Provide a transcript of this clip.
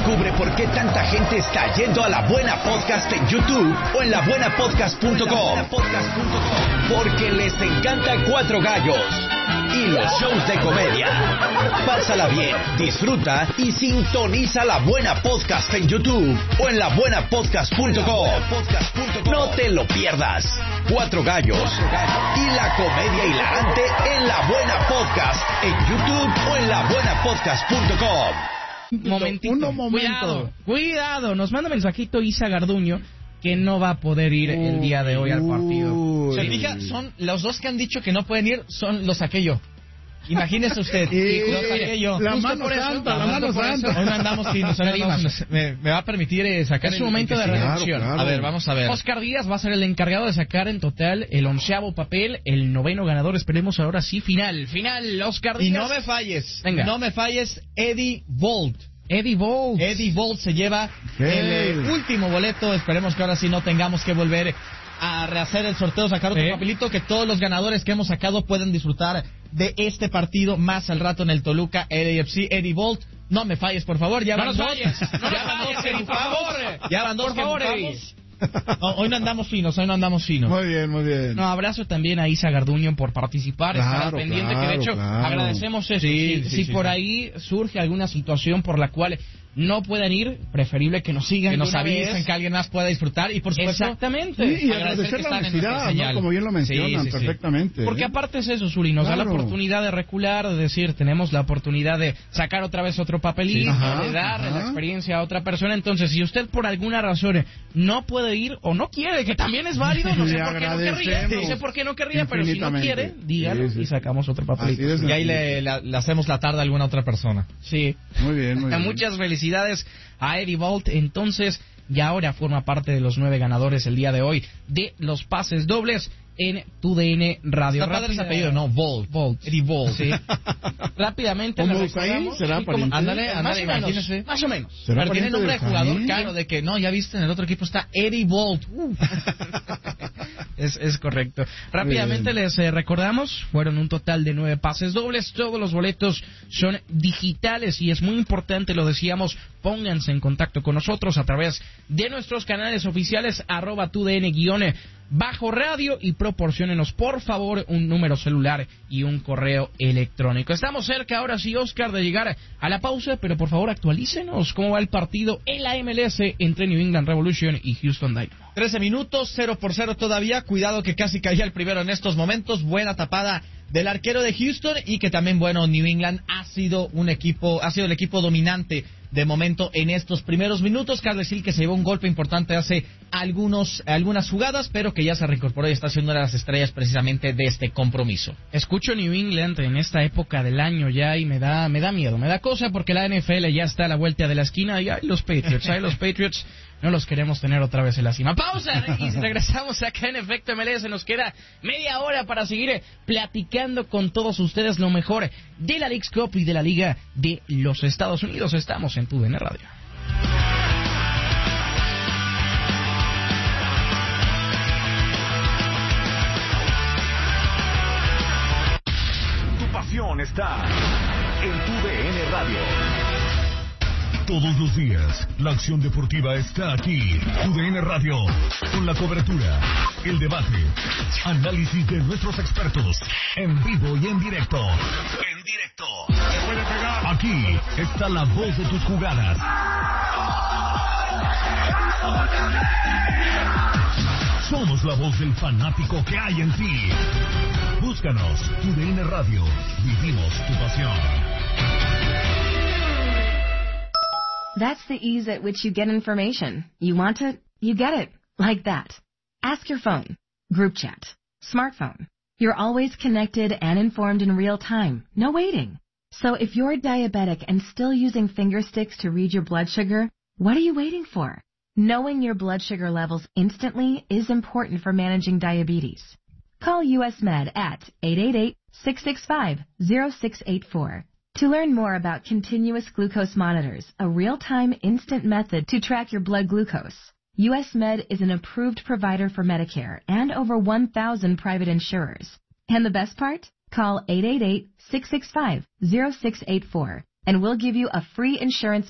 Descubre por qué tanta gente está yendo a La Buena Podcast en YouTube o en labuenapodcast.com. Porque les encanta Cuatro Gallos y los shows de comedia. Pásala bien, disfruta y sintoniza La Buena Podcast en YouTube o en labuenapodcast.com. No te lo pierdas. Cuatro Gallos y la comedia hilarante en La Buena Podcast en YouTube o en labuenapodcast.com. Momentito. Cuidado. Nos manda mensajito Isa Garduño que no va a poder ir el día de hoy al partido. Se fija, son los dos que han dicho que no pueden ir, son los saqué yo. Imagínese usted, los saqué yo. La mano santa. Hoy no andamos finos, me va a permitir sacar su momento de reacción. Claro. A ver, vamos a ver. Oscar Díaz va a ser el encargado de sacar en total el 11º papel, el 9º ganador. Esperemos ahora sí, final, Oscar Díaz. Y no me falles, venga. No me falles, Eddie Bolt se lleva el último boleto. Esperemos que ahora sí no tengamos que volver a rehacer el sorteo, sacar otro papelito, que todos los ganadores que hemos sacado pueden disfrutar de este partido más al rato en el Toluca LAFC. Eddie Bolt, no me falles, por favor. Ya van dos, por favor, Eddie. Hoy no andamos finos. Muy bien. No, abrazo también a Isa Garduño por participar, estar pendiente, que de hecho agradecemos eso. Si por ahí surge alguna situación por la cual no puedan ir, preferible que nos sigan, que nos avisen, que alguien más pueda disfrutar y por supuesto exactamente y agradecer la honestidad, ¿no? Como bien lo mencionan perfectamente. Porque aparte es eso, Zuli, nos da la oportunidad de recular, de decir, tenemos la oportunidad de sacar otra vez otro papelito, de darle la experiencia a otra persona. Entonces, si usted por alguna razón no puede ir o no quiere, que también es válido, no sé por qué no querría, pero si no quiere, dígalo y sacamos otro papelito. Y ahí le hacemos la tarde a alguna otra persona. Sí. Muy bien. Muchas felicidades a Eddie Bolt. Entonces, y ahora forma parte de los 9 ganadores el día de hoy de los pases dobles en TUDN Radio. Está padre ese apellido, ¿no? Bolt. Eddie Bolt. Sí. Rápidamente ¿Cómo Usain? ¿Será pariente? Ándale, imagínese. Más o menos. Pero tiene nombre de jugador, claro, de que no, ya viste, en el otro equipo está Eddie Bolt. Es correcto. Rápidamente les recordamos, fueron un total de 9 pases dobles. Todos los boletos son digitales y es muy importante, lo decíamos, pónganse en contacto con nosotros a través de nuestros canales oficiales @TUDN_radio y proporciónenos por favor un número celular y un correo electrónico. Estamos cerca ahora sí, Oscar, de llegar a la pausa, pero por favor actualícenos cómo va el partido en la MLS entre New England Revolution y Houston Dynamo. 13 minutos, 0-0 todavía. Cuidado que casi caía el primero en estos momentos. Buena tapada del arquero de Houston y que también, bueno, New England ha sido el equipo dominante de momento en estos primeros minutos. Carles Hill, que se llevó un golpe importante hace algunas jugadas, pero que ya se reincorporó y está siendo una de las estrellas precisamente de este compromiso. Escucho New England en esta época del año ya y me da miedo, me da cosa, porque la NFL ya está a la vuelta de la esquina y los Patriots no los queremos tener otra vez en la cima. Pausa y regresamos acá en Efecto MLS. Nos queda media hora para seguir platicando con todos ustedes lo mejor de la Leagues Cup y de la Liga de los Estados Unidos. Estamos en TUDN Radio. Tu pasión está en TUDN Radio. Todos los días, la acción deportiva está aquí. TUDN Radio, con la cobertura, el debate, análisis de nuestros expertos, en vivo y en directo. Aquí está la voz de tus jugadas. Somos la voz del fanático que hay en ti. Búscanos, TUDN Radio, vivimos tu pasión. That's the ease at which you get information. You want it, you get it. Like that. Ask your phone. Group chat. Smartphone. You're always connected and informed in real time. No waiting. So if you're diabetic and still using finger sticks to read your blood sugar, what are you waiting for? Knowing your blood sugar levels instantly is important for managing diabetes. Call US Med at 888-665-0684. To learn more about continuous glucose monitors, a real-time instant method to track your blood glucose, US Med is an approved provider for Medicare and over 1,000 private insurers. And the best part? Call 888-665-0684 and we'll give you a free insurance